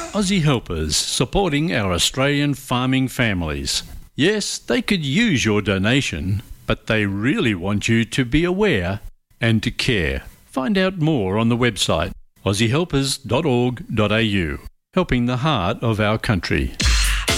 Aussie Helpers, supporting our Australian farming families. Yes, they could use your donation, but they really want you to be aware and to care. Find out more on the website aussiehelpers.org.au, helping the heart of our country.